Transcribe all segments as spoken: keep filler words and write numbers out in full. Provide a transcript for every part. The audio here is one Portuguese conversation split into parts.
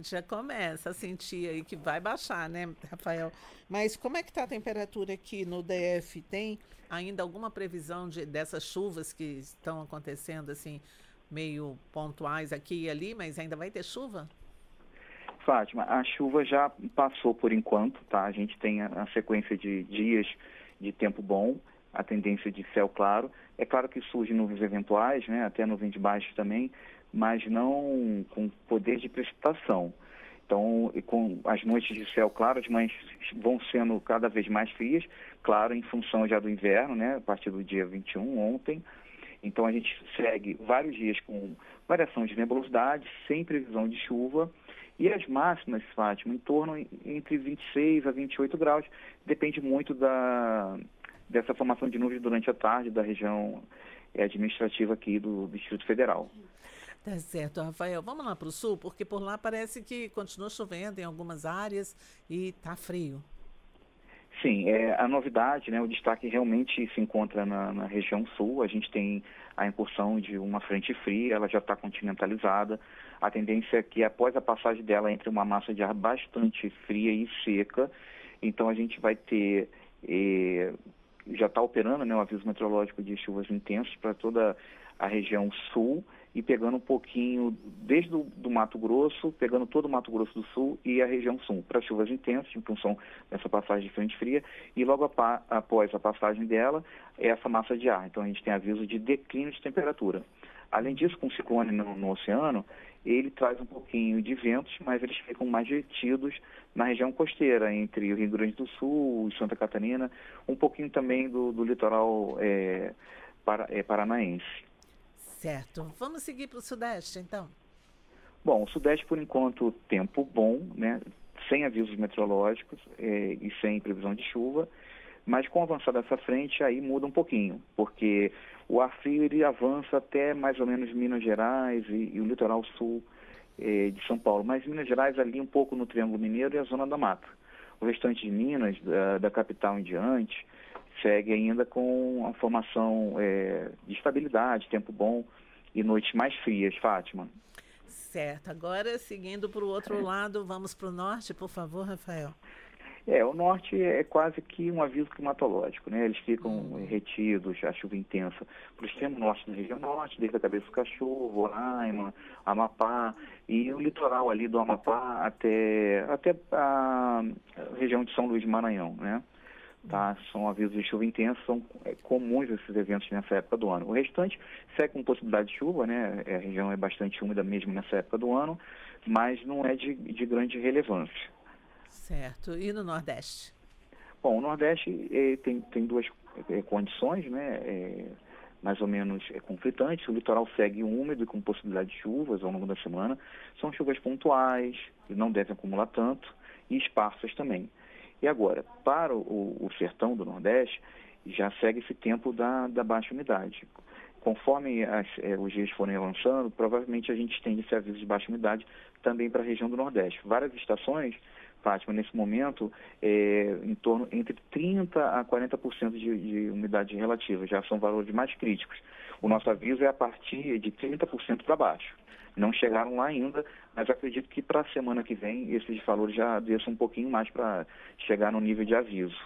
gente já começa a sentir aí que vai baixar, né, Rafael? Mas como é que está a temperatura aqui no D F? Tem ainda alguma previsão de, dessas chuvas que estão acontecendo, assim, meio pontuais aqui e ali, mas ainda vai ter chuva? Fátima, a chuva já passou por enquanto, tá? A gente tem a, a sequência de dias de tempo bom, a tendência de céu claro. É claro que surgem nuvens eventuais, né? Até nuvens baixas também, mas não com poder de precipitação. Então, com as noites de céu claro, as manhãs vão sendo cada vez mais frias, claro, em função já do inverno, né? A partir do dia vinte e um, ontem. Então, a gente segue vários dias com variação de nebulosidade, sem previsão de chuva. E as máximas, Fátima, em torno entre vinte e seis a vinte e oito graus, depende muito da, dessa formação de nuvens durante a tarde da região é, administrativa aqui do Distrito Federal. Tá certo, Rafael. Vamos lá para o sul, porque por lá parece que continua chovendo em algumas áreas e tá frio. Sim, é, a novidade, né, o destaque realmente se encontra na, na região sul. A gente tem a incursão de uma frente fria, ela já está continentalizada. A tendência é que após a passagem dela entre uma massa de ar bastante fria e seca, então a gente vai ter, eh, já está operando, né, o aviso meteorológico de chuvas intensas para toda a região sul e pegando um pouquinho desde o do Mato Grosso, pegando todo o Mato Grosso do Sul e a região sul, para chuvas intensas, em função dessa passagem de frente fria, e logo a, após a passagem dela, é essa massa de ar. Então a gente tem aviso de declínio de temperatura. Além disso, com o ciclone no, no oceano, ele traz um pouquinho de ventos, mas eles ficam mais retidos na região costeira, entre o Rio Grande do Sul e Santa Catarina, um pouquinho também do, do litoral é, para, é, paranaense. Certo. Vamos seguir para o Sudeste, então? Bom, o Sudeste, por enquanto, tempo bom, né? Sem avisos meteorológicos é, e sem previsão de chuva, mas com o avançar dessa frente, aí muda um pouquinho, porque o ar frio ele avança até mais ou menos Minas Gerais e, e o litoral sul é, de São Paulo, mas Minas Gerais ali um pouco no Triângulo Mineiro e a Zona da Mata. O restante de Minas, da, da capital em diante, segue ainda com a formação é, de estabilidade, tempo bom e noites mais frias, Fátima. Certo. Agora, seguindo para o outro lado, vamos para o norte, por favor, Rafael. É, o norte é quase que um aviso climatológico, né? Eles ficam Hum. retidos, a chuva intensa, para o extremo norte da região norte, desde a Cabeça do Cachorro, Roraima, Amapá, e o litoral ali do Amapá até, até a região de São Luís do Maranhão, né? Tá? São avisos de chuva intensa, são é, comuns esses eventos nessa época do ano. O restante segue com possibilidade de chuva, né? A região é bastante úmida mesmo nessa época do ano, mas não é de, de grande relevância. Certo. E no Nordeste? Bom, o Nordeste é, tem, tem duas é, condições, né? É, mais ou menos é, conflitantes. O litoral segue úmido e com possibilidade de chuvas ao longo da semana. São chuvas pontuais, que não devem acumular tanto, e esparsas também. E agora, para o, o sertão do Nordeste, já segue esse tempo da, da baixa umidade. Conforme as, eh, os dias forem avançando, provavelmente a gente estende esse aviso de baixa umidade também para a região do Nordeste. Várias estações, Fátima, nesse momento, é, em torno entre trinta por cento a quarenta por cento de, de umidade relativa, já são valores mais críticos. O nosso aviso é a partir de trinta por cento para baixo. Não chegaram lá ainda, mas acredito que para a semana que vem esses valores já desçam um pouquinho mais para chegar no nível de aviso.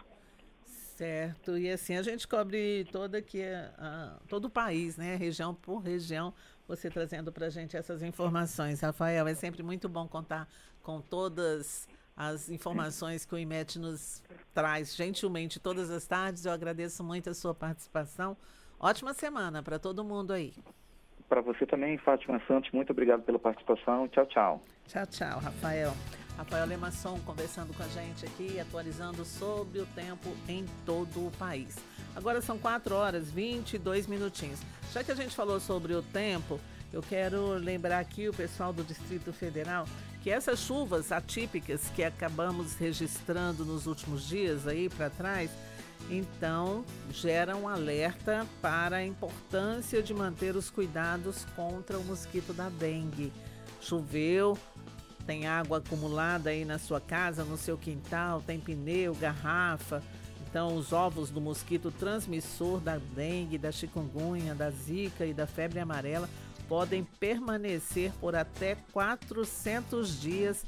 Certo, e assim a gente cobre toda aqui, a, todo o país, né? Região por região, você trazendo para a gente essas informações. Rafael, é sempre muito bom contar com todas as informações que o IMET nos traz gentilmente todas as tardes. Eu agradeço muito a sua participação. Ótima semana para todo mundo aí. Para você também, Fátima Santos, muito obrigado pela participação. Tchau, tchau. Tchau, tchau, Rafael. Rafael Lemasson conversando com a gente aqui, atualizando sobre o tempo em todo o país. Agora são quatro horas e vinte e dois minutinhos. Já que a gente falou sobre o tempo, eu quero lembrar aqui o pessoal do Distrito Federal que essas chuvas atípicas que acabamos registrando nos últimos dias aí para trás, então geram um alerta para a importância de manter os cuidados contra o mosquito da dengue. Choveu, tem água acumulada aí na sua casa, no seu quintal, tem pneu, garrafa. Então, os ovos do mosquito transmissor da dengue, da chikungunya, da zika e da febre amarela podem permanecer por até quatrocentos dias